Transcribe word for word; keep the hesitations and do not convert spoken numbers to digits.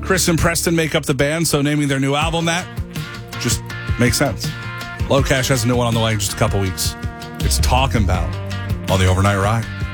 Chris and Preston make up the band, so naming their new album that just makes sense. Low Cash has a new one on the way in just a couple weeks. It's Talking About on the Overnight Ride.